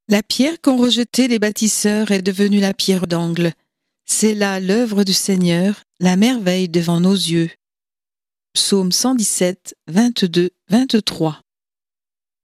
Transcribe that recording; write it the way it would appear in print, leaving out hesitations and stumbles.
La pierre qu'ont rejetée les bâtisseurs est devenue la pierre d'angle. C'est là l'œuvre du Seigneur, la merveille devant nos yeux. Psaume 117, 22, 23.